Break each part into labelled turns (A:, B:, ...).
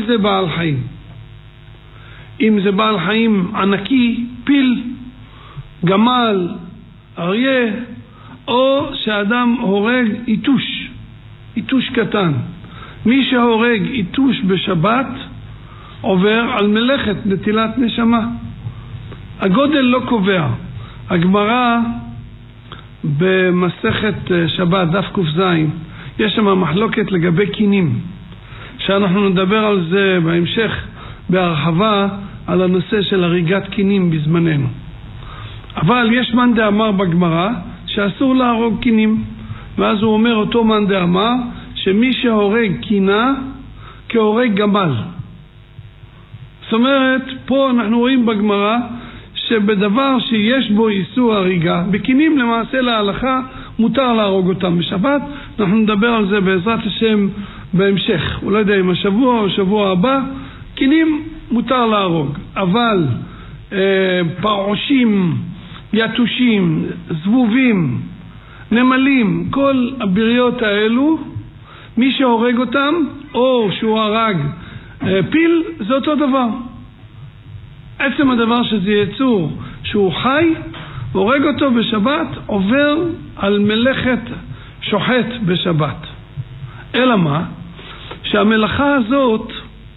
A: איזה בעל חיים. אם זה בעל חיים ענקי, פיל, גמל, אריה, או שאדם הורג איתוש קטן. מי שהורג איתוש בשבת עובר על מלאכת נטילת נשמה. הגודל לא קובע. הגמרא במסכת שבת דף ק"ז יש שם מחלוקת לגבי קינים, שאנחנו נדבר על זה בהמשך בהרחבה על הנושא של הריגת קינים בזמננו. אבל יש מאן דאמר בגמרא שאסור להרוג קינים, ואז הוא אומר אותו מאן דאמר שמי שהורג קינה כהורג גמל. זאת אומרת, פה אנחנו רואים בגמרא שבדבר שיש בו איסור הריגה, בקינים למעשה להלכה מותר להרוג אותם בשבת. אנחנו נדבר על זה בעזרת השם בהמשך, אולי יודע אם השבוע או שבוע הבא. קינים מותר להרוג, אבל פרעושים, יתושים, זבובים, נמלים, כל הבריות האלו, מי שהורג אותם או שהוא הרג פיל, זה אותו דבר. עצם הדבר שזה יצור שהוא חי, הורג אותו בשבת, עובר על מלאכת שוחט בשבת. אלא מה? שהמלאכה הזאת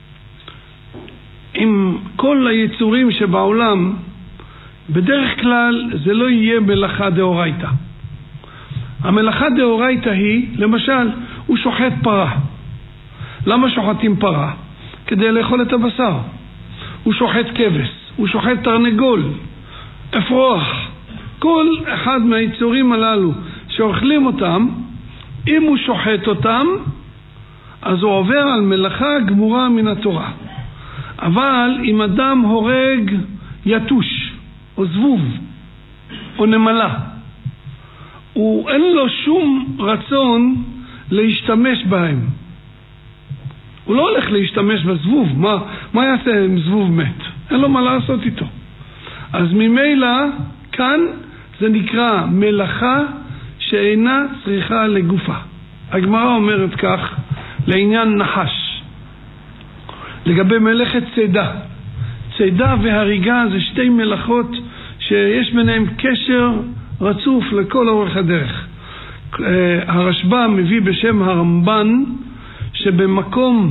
A: עם כל היצורים שבעולם, בדרך כלל זה לא יהיה מלאכה דאורייתא. המלאכה דאורייתא היא, למשל, הוא שוחט פרה. למה שוחטים פרה? כדי לאכול את הבשר. הוא שוחט כבש, הוא שוחט תרנגול, אפרוח. כל אחד מהיצורים הללו שאוכלים אותם, אם הוא שוחט אותם, אז הוא עובר על מלאכה גמורה מן התורה. אבל אם אדם הורג יתוש או זבוב או נמלה, אין לו שום רצון להשתמש בהם. הוא לא הולך להשתמש בזבוב. מה יעשה עם זבוב מת? אין לו מה לעשות איתו. אז ממילא כאן זה נקרא מלאכה שאינה צריכה לגופה. הגמרא אומרת כך לעניין נחש, לגבי מלאכת צידה. צידה והריגה זה שתי מלאכות שיש ביניהם קשר רצוף לכל אורך הדרך. הרשב"א מביא בשם הרמב"ן שבמקום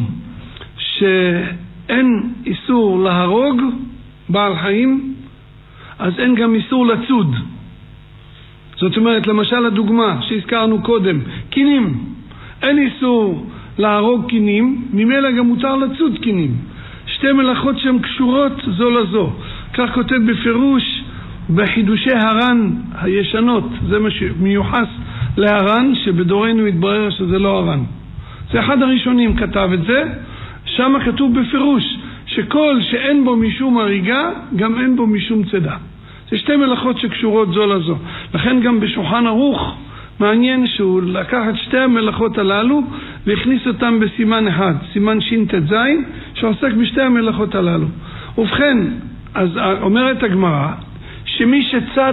A: שאין איסור להרוג בעל חיים, אז אין גם איסור לצוד. זאת אומרת, למשל הדוגמה שהזכרנו קודם, קינים, אין איסור להרוג קינים, ממילא גם מותר לצוד קינים. שתי מלאכות שהן קשורות זו לזו. כך כותב בפירוש בחידושי הר"ן הישנות, זה מה שמיוחס להר"ן, שבדורנו התברר שזה לא הר"ן. זה אחד הראשונים כתב את זה. שם כתוב בפירוש שכל שאין בו משום הריגה, גם אין בו משום צידה. זה שתי מלאכות שקשורות זו לזו. לכן גם בשולחן ערוך מעניין שהוא לקח את שתי המלאכות הללו והכניס אותם בסימן אחד, סימן ש"ט"ז, שעוסק בשתי המלאכות הללו. ובכן, אז אומרת הגמרא שמי שצד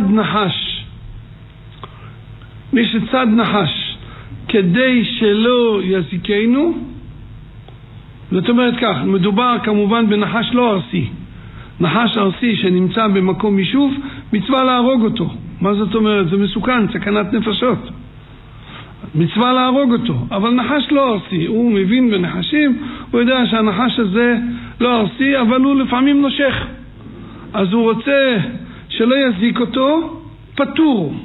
A: נחש כדי שלא יזיקנו, זאת אומרת כך, מדובר כמובן בנחש לא ארסי. נחש ארסי שנמצא במקום יישוב, מצווה להרוג אותו. מה זאת אומרת? זה מסוכן, סכנת נפשות. מצווה להרוג אותו. אבל נחש לא ארסי, הוא מבין בנחשים, הוא יודע שהנחש הזה לא ארסי, אבל הוא לפעמים נושך. אז הוא רוצה שלא יזיק אותו, פטור.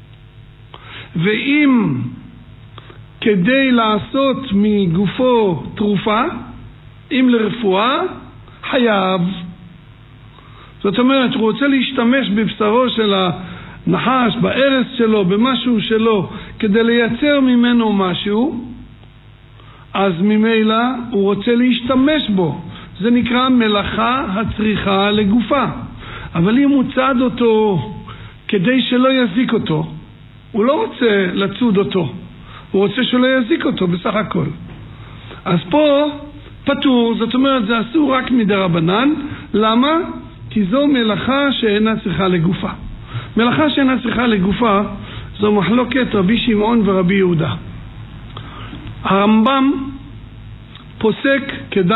A: ואם כדי לעשות מגופו תרופה, אם לרפואה, חייב. זאת אומרת, הוא רוצה להשתמש בבשרו של הנחש, בארץ שלו, במשהו שלו, כדי לייצר ממנו משהו, אז ממילא הוא רוצה להשתמש בו. זה נקרא מלאכה הצריכה לגופה. אבל אם הוא צד אותו כדי שלא יזיק אותו, הוא לא רוצה לצוד אותו, הוא רוצה שלא יזיק אותו בסך הכל. אז פה פטור, זאת אומרת זה אסור רק מדרבנן. למה? כי זו מלאכה שאינה צריכה לגופה. מלאכה שאינה צריכה לגופה זו מחלוקת רבי שמעון ורבי יהודה. הרמב"ם פוסק כדעת